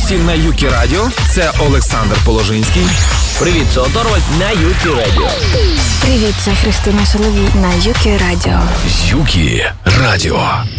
усім на Юкі Радіо. Це Олександр Положинський. Привіт, це Оторвальд на Юкі Радіо. Привіт, це Христина Соловій на Юкі Радіо. Юкі Радіо.